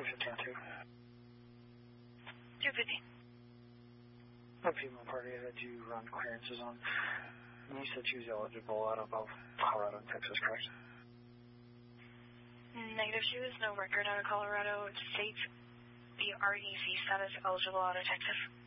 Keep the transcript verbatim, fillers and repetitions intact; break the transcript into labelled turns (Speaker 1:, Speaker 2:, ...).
Speaker 1: two fifteen two.
Speaker 2: two fifteen.
Speaker 1: A female party that you run clearances on. And you said she was eligible out of both Colorado and Texas, correct?
Speaker 2: Negative. She was no record out of Colorado. It states the R E C status eligible out of Texas.